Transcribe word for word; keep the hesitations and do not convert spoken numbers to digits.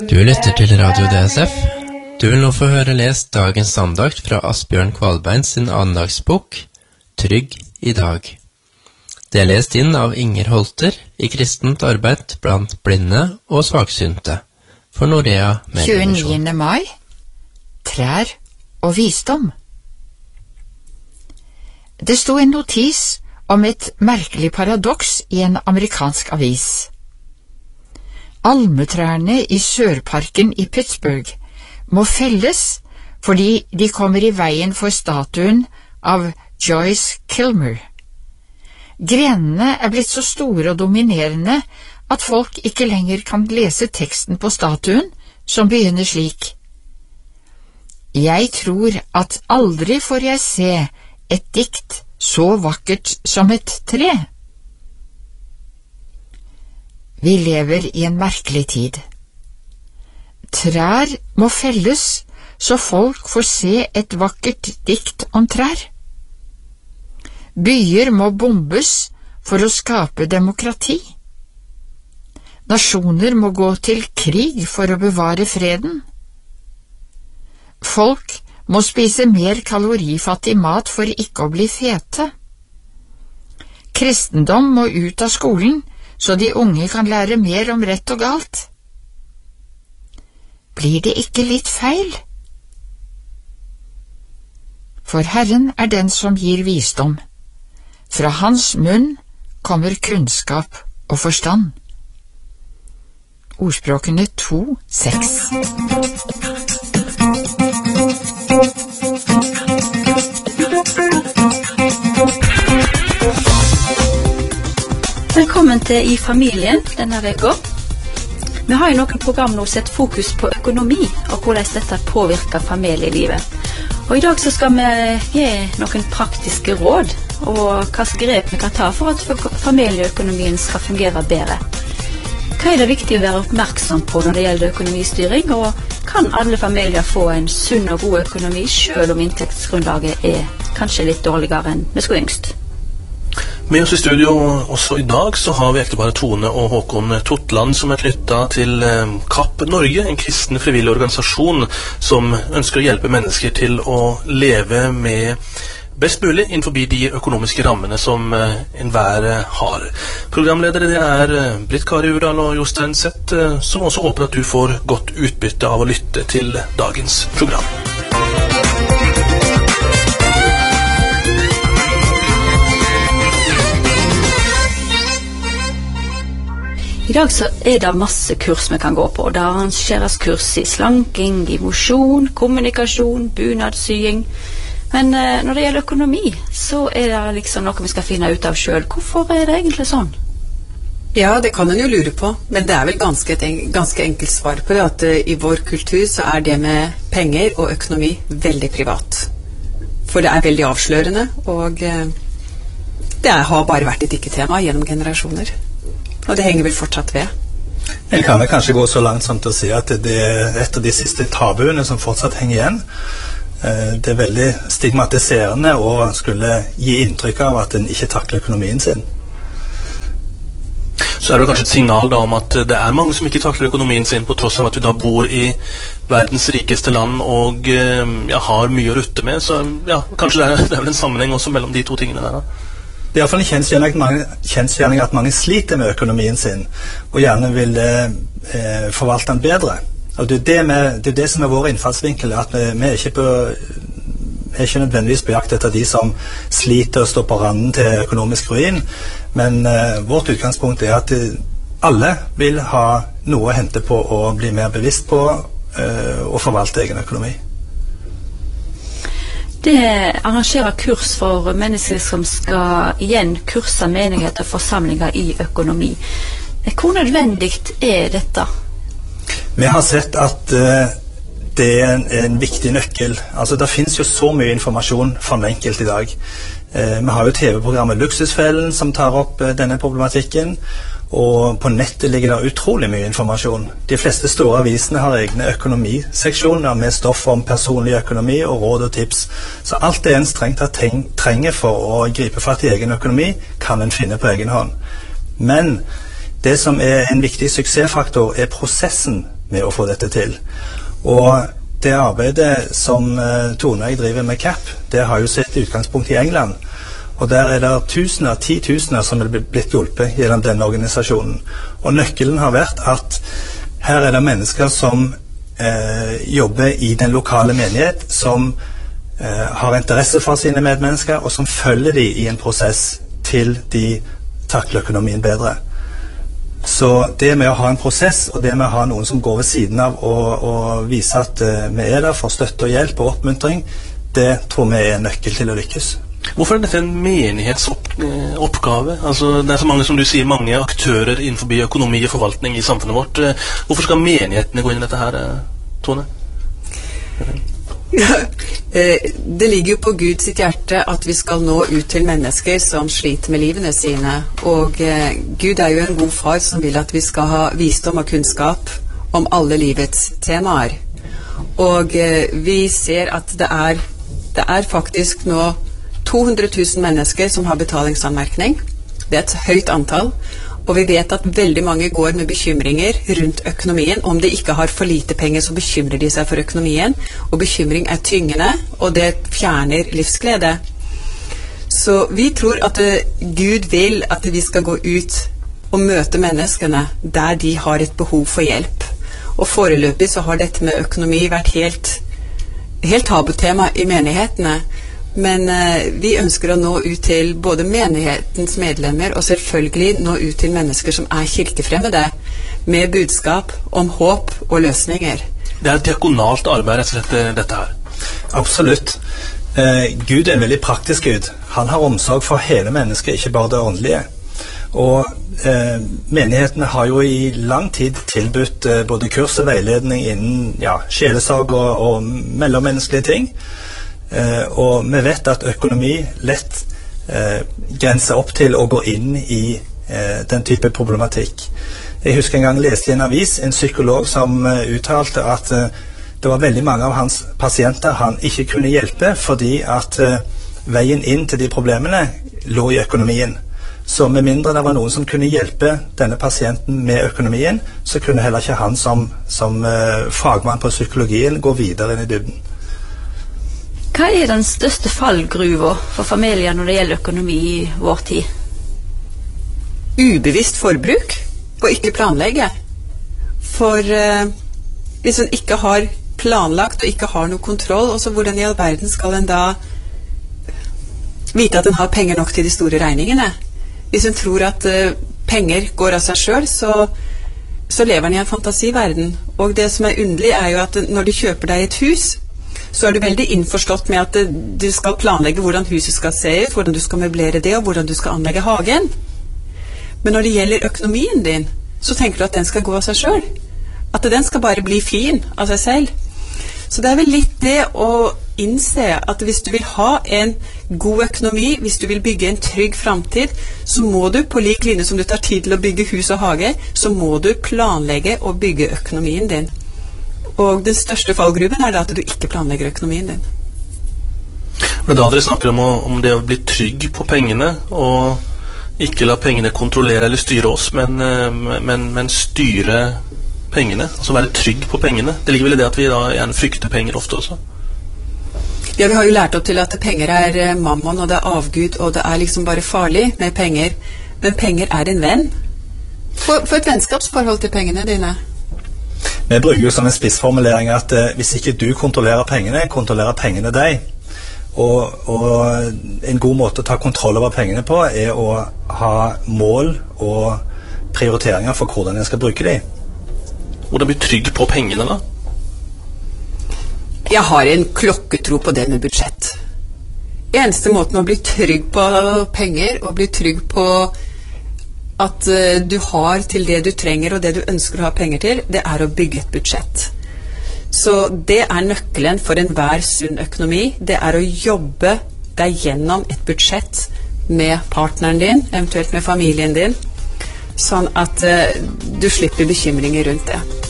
Du lytter til Radio D S F. Du vil nå få høre lest dagens andakt fra Asbjørn Kvalbein sin andagsbok Trygg i dag. Det er lest inn av Inger Holter i kristent arbeid blant blinde og svaksynte for Norea Mediemisjon. tjueniende mai. Trær og visdom. Det sto en notis om et merkelig paradoks i en amerikansk avis. Almetrærne i Sørparken i Pittsburgh må felles fordi de kommer i veien for statuen av Joyce Kilmer. Grenene er blitt så store og dominerende at folk ikke lenger kan lese teksten på statuen, som begynner slik: Jeg tror at aldri får jeg se et dikt så vakkert som et tre. Vi lever i en merkelig tid. Trær må felles så folk får se et vakkert dikt om trær. Byer må bombes for å skape demokrati. Nasjoner må gå til krig for å bevare freden. Folk må spise mer kalorifattig mat for ikke å bli fete. Kristendom må ut av skolen, så de unge kan lære mer om rett og galt. Blir det ikke litt feil? For Herren er den som gir visdom. Fra hans munn kommer kunnskap og forstand. Ordspråkene to, seks. Velkommen til I familien denne veka. Vi har jo noen program nå sett fokus på økonomi og hvordan dette påvirker familielivet. Og i dag så skal vi gi noen praktiske råd og hva grep vi kan ta for at familieøkonomien skal fungere bedre. Hva er det viktig å være oppmerksom på når det gjelder økonomistyring, og kan alle familier få en sunn og god økonomi selv om inntektsgrunnlaget er kanskje litt dårligere enn vi skulle yngst? Med oss i studio også i dag så har vi ekteparet Tone og Håkon Totland, som er knyttet til Kapp Norge, en kristen frivillig organisasjon som ønsker å hjelpe mennesker til å leve med best mulig innenfor de økonomiske rammene som enhver har. Programledere det er Britt Kari Urdal og Jostein Sett, som også håper at du får godt utbytte av å lytte til dagens program. I dag så er det masse kurs vi kan gå på. Det arrangeres kurs i slanking, i mosjon, kommunikasjon, bunadsying. Men eh, når det gjelder økonomi, så er det liksom noe vi skal finne ut av selv. Hvorfor er det egentlig sånn? Ja, det kan en jo lure på, men det er vel ganske et en, ganske enkelt svar på det, at uh, i vår kultur så er det med penger og økonomi veldig privat. For det er veldig avslørende, og uh, det er, har bare vært et ikke-tema gjennom generasjoner. Og det henger vel fortsatt ved. Jeg kan vel kanskje gå så langt som til å si at det er et av de siste tabuene som fortsatt henger igjen. Det er veldig stigmatiserende å skulle gi inntrykk av at en ikke takler økonomien sin. Så er det kanskje et signal da om at det er mange som ikke takler økonomien sin, på tross av at vi da bor i verdens rikeste land og ja, har mye å rutte med. Så ja, kanskje det er, det er vel en sammenheng også mellom de to tingene der da. Det er i hvert fall en kjensgjerning at mange, kjensgjerning at mange sliter med økonomien sin, og gjerne vil eh, forvalte den bedre. Og det er det, med, det er det som er vår innfallsvinkel, at vi, vi er ikke på er ikke nødvendigvis på jakt etter de som sliter og står på randen til økonomisk ruin, men eh, vårt utgangspunkt er at alle vil ha noe å hente på å bli mer bevisst på eh, og forvalte egen økonomi. Det arrangerer kurs for mennesker som skal igjen kurse menigheter og forsamlinger i økonomi. Hvor nødvendig er dette? Vi har sett at uh, det er en, en viktig nøkkel. Altså, det finnes jo så mye informasjon for den enkelte i dag. Uh, vi har jo T V-programmet Luksusfellen som tar opp uh, denne problematikken, og på nettet ligger det utrolig mye informasjon. De fleste store avisene har egne økonomiseksjoner med stoff om personlig økonomi og råd og tips. Så alt det en strengt tatt trenger for å gripe fatt i egen økonomi, kan en finne på egen hånd. Men det som er en viktig suksessfaktor er prosessen med å få dette til. Og det arbeidet som uh, Tone og jeg driver med C A P, det har jo sitt utgangspunkt i England. Og der er det tusener, titusener som er blitt hjulpet gjennom denne organisasjonen. Og nøkkelen har vært at her er det mennesker som uh, jobber i den lokale menighet, som uh, har interesse for sine medmennesker, og som følger de i en prosess til de takler økonomien bedre. Så det med å ha en prosess, og det med å ha noen som går ved siden av og, og viser at uh, vi er der for støtte og hjelp og oppmuntring, det tror vi er en nøkkel til å lykkes. Hvorfor er dette en menighetsoppgave? Altså, det er så mange, som du sier, mange aktører innenfor økonomi og forvaltning i samfunnet vårt. Hvorfor skal menighetene gå inn i dette her, Tone? Ja, det ligger jo på Gud sitt hjerte at vi skal nå ut til mennesker som sliter med livene sine, og Gud er jo en god far som vil at vi skal ha visdom og kunnskap om alle livets temaer, og vi ser at det er, det er faktisk nå to hundre tusen mennesker som har betalingsanmerkning. Det er et høyt antall, og vi vet at veldig mange går med bekymringer rundt økonomien. Om de ikke har for lite penger, så bekymrer de seg for økonomien, og bekymring er tyngende, og det fjerner livsglede. Så vi tror at Gud vil at vi skal gå ut og møte menneskene der de har et behov for hjelp. Og foreløpig så har dette med økonomi vært helt, helt tabutema i menighetene. Men eh, vi ønsker å nå ut til både menighetens medlemmer og selvfølgelig nå ut til mennesker som er kirkefremmede, med budskap om håp og løsninger. Det er et diakonalt arbeid, rett og slett, dette her. Absolutt. Eh, Gud er en veldig praktisk Gud. Han har omsorg for hele mennesket, ikke bare det åndelige. Og eh, menighetene har jo i lang tid tilbudt eh, både kurs og veiledning innen ja, sjelesorg og, og mellommenneskelige ting. Uh, og vi vet at økonomi lett uh, grenser opp til å gå inn i uh, den type problematikk. Jeg husker en gang leste i en avis en psykolog som uh, uttalte at uh, det var veldig mange av hans pasienter han ikke kunne hjelpe fordi at uh, veien inn til de problemene lå i økonomien. Så med mindre det var noen som kunne hjelpe denne pasienten med økonomien, så kunne heller ikke han som, som uh, fagmann på psykologien gå videre inn i dybden. Hva er den største fallgruva for familier når det gjelder økonomi i vår tid? Ubevisst forbruk, og ikke planlegge. For uh, hvis en ikke har planlagt og ikke har noe kontroll, også hvordan i all verden skal en da vite at en har penger nok til de store regningene? Hvis en tror at uh, penger går av seg selv, så, så lever en i en fantasiverden. Og det som er underlig er jo at når du kjøper deg et hus, så er du veldig innforstått med at du skal planlegge hvordan huset skal se ut, hvordan du skal møblere det, og hvordan du skal anlegge hagen. Men når det gjelder økonomien din, så tenker du at den skal gå av seg selv. At den skal bare bli fin av seg selv. Så det er vel litt det å innse at hvis du vil ha en god økonomi, hvis du vil bygge en trygg fremtid, så må du, på lik linje som du tar tid til å bygge hus og hage, så må du planlegge og bygge økonomien din. Og den største fallgruven er det at du ikke planlegger økonomien din. Men da dere snakker om, å, om det å bli trygg på pengene, og ikke la pengene kontrollere eller styre oss, men, men, men styre pengene, altså være trygg på pengene. Det ligger vel i det at vi da gjerne frykter penger ofte også? Ja, vi har jo lært opp til at penger er mammon, og det er avgud, og det er liksom bare farlig med penger. Men penger er en venn. For, for et vennskapsforhold til pengene dine. Vi bruker jo som en spissformulering at eh, hvis ikke du kontrollerer pengene, kontrollerer pengene deg. Og, og en god måte å ta kontroll over pengene på er å ha mål og prioriteringer for hvordan jeg skal bruke dem. Hvordan bli trygg på pengene da? Jeg har en klokketro på det med budsjett. Eneste måten å bli trygg på penger og bli trygg på at uh, du har til det du trenger og det du ønsker å ha penger til, det er å bygge et budsjett. Så det er nøkkelen for enhver sunn økonomi. Det er å jobbe deg gjennom et budsjett med partneren din, eventuelt med familien din, sånn at uh, du slipper bekymringer rundt det.